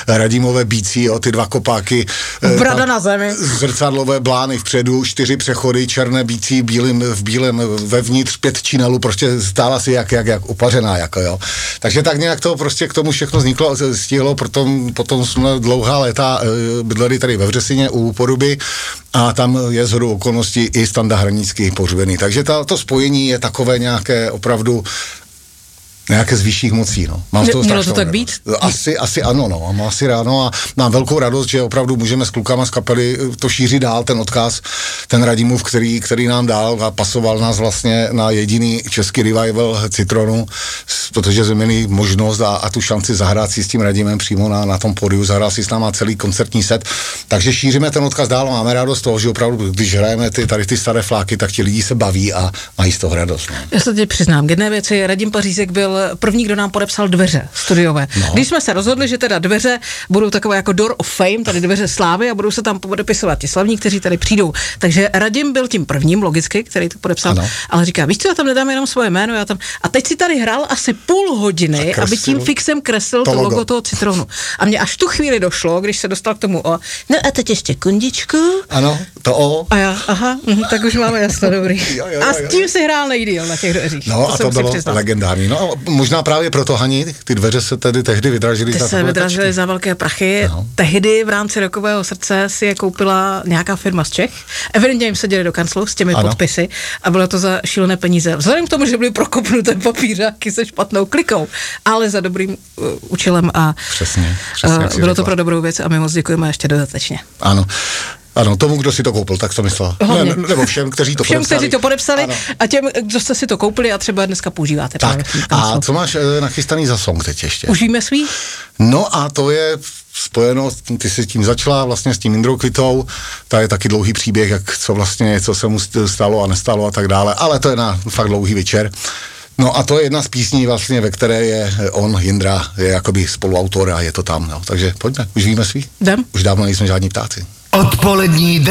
Radimové bící, jo, ty 2 kopáky. Brada na zemi. Zrcadlové blány vpředu, 4 přechody, černé bící, v bílém vevnitř, 5 činelů, prostě stála si jak upařená, jako jo. Takže tak nějak to prostě k tomu všechno stihlo, potom jsme dlouhá léta bydleli tady ve Vřesině u Poruby a tam je shodou okolností i Standa Hranický pohřbený. Takže to spojení je takové nějaké opravdu nějaké z vyšších mocí, no. Mělo to tak být? Asi ano, no. Mám asi ráno a mám velkou radost, že opravdu můžeme s klukama z kapely to šířit dál, ten odkaz, ten Radimův, který nám dal a pasoval nás vlastně na jediný český revival Citronu, protože jsme měli možnost a tu šanci zahrát si s tím Radimem přímo na tom pódiu, zahrál si s náma celý koncertní set, takže šíříme ten odkaz dál a máme radost toho, že opravdu, když hrajeme tady ty staré fláky, tak ti lidi se baví a mají z toho radost. No. Já se teď přiznám, k jedné věci, Radim Pařízek byl první, kdo nám podepsal dveře studiové. No. Když jsme se rozhodli, že teda dveře budou takové jako Door of Fame, tady dveře slávy a budou se tam podepisovat ti slavní, kteří tady přijdou. Takže Radim byl tím prvním, logicky, který to podepsal, ano. Ale říká, víš co, já tam nedám jenom svoje jméno, a teď si tady hrál asi půl hodiny, aby tím fixem kreslil to logo toho Citronu. A mě až tu chvíli došlo, když se dostal k tomu O. No a teď ještě kundičku. Ano, to O. A já, tak už máme jasno, dobrý. Jo, a s tím si hrál nejdýl na těch dveřích. No a to bylo legendární. No možná právě proto, Hani, ty dveře se tedy tehdy vydražily. Ty se vydražily za velké prachy. Aha. Tehdy v rámci Rokového srdce si je koupila nějaká firma z Čech. Evidentně jim seděli do kanclu s těmi podpisy a bylo to za šílené peníze. Vzhledem k tomu, že byly prokopnuté papířáky se špatnou klikou, ale za dobrým účelem a přesně bylo to pro dobrou věc a my moc děkujeme ještě dodatečně. Ano, tomu, kdo si to koupil, tak to myslel. Nebo všem, kteří to podepsali. Všem, kteří to podepsali a těm, kdo jste si to koupili a třeba dneska používáte. Tak, a co máš nachystaný za song teď ještě? Už víme svý? No a to je spojeno, ty jsi tím začala vlastně s tím Indrou Kvitou, to je taky dlouhý příběh, co se mu stalo a nestalo a tak dále, ale to je na fakt dlouhý večer. No a to je jedna z písní vlastně, ve které je Jindra, je jakoby spoluautor a je to tam, no. Takže pojďme, už víme svý? Jdem. Už dávno nejsme žádní ptáci. Odpolední